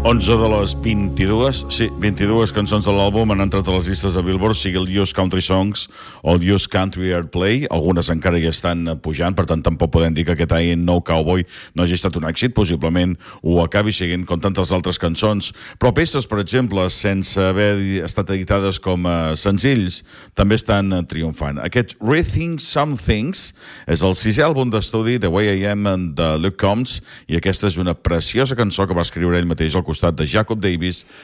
11 de les 22, sí, 22 cançons de l'àlbum han entrat a les llistes de Billboard, sigui el US Country Songs o el US Country Airplay. Algunes encara ja estan pujant, per tant tampoc podem dir que aquest any No Cowboy no hagi estat un èxit, possiblement ho acabi siguent com tantes altres cançons. Però peces, per exemple, sense haver estat editades com a senzills, també estan triomfant. Aquest Rethink Some Things és el 6è àlbum d'estudi The Way I Am de Luke Combs, i aquesta és una preciosa cançó que va escriure ell mateix al costat de Jacob Davis